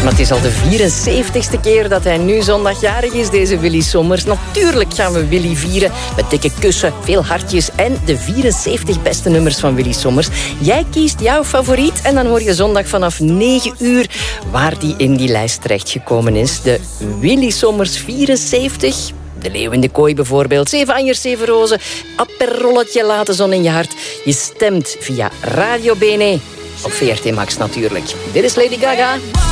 maar het is al de 74ste keer dat hij nu zondagjarig is, deze Willy Sommers. Natuurlijk gaan we Willy vieren met dikke kussen, veel hartjes en de 74 beste nummers van Willy Sommers. Jij kiest jouw favoriet en dan hoor je zondag vanaf 9 uur waar die in die lijst terechtgekomen is. De Willy Sommers 74... De Leeuw in de Kooi bijvoorbeeld. 7 anjers, 7 rozen. Aperolletje, laat de zon in je hart. Je stemt via Radio BNE. Op VRT Max natuurlijk. Dit is Lady Gaga.